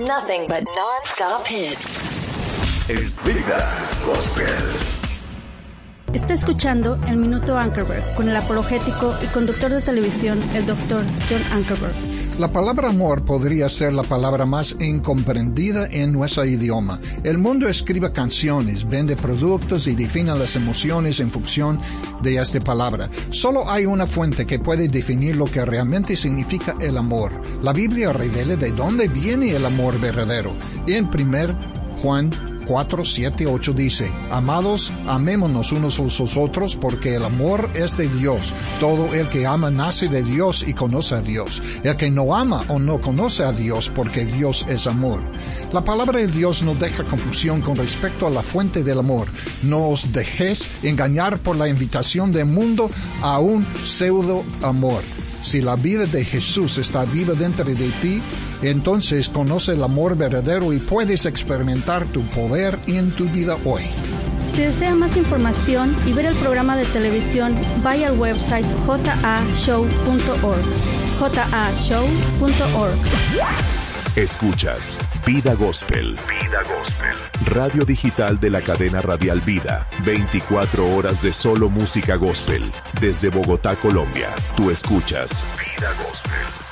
nothing but non-stop hits. El Vida Gospel. Está escuchando El Minuto Ankerberg con el apologético y conductor de televisión, el Dr. John Ankerberg. La palabra amor podría ser la palabra más incomprendida en nuestro idioma. El mundo escribe canciones, vende productos y define las emociones en función de esta palabra. Solo hay una fuente que puede definir lo que realmente significa el amor. La Biblia revela de dónde viene el amor verdadero. En 1 Juan 4, 7, 8 dice: Amados, amémonos unos a los otros, porque el amor es de Dios. Todo el que ama nace de Dios y conoce a Dios. El que no ama o no conoce a Dios, porque Dios es amor. La palabra de Dios no deja confusión con respecto a la fuente del amor. No os dejéis engañar por la invitación del mundo a un pseudo amor. Si la vida de Jesús está viva dentro de ti, entonces conoce el amor verdadero y puedes experimentar tu poder en tu vida hoy. Si desea más información y ver el programa de televisión, vaya al website jashow.org. jashow.org. Escuchas Vida Gospel. Vida Gospel. Radio digital de la cadena radial Vida. 24 horas de solo música gospel. Desde Bogotá, Colombia. Tú escuchas Vida Gospel.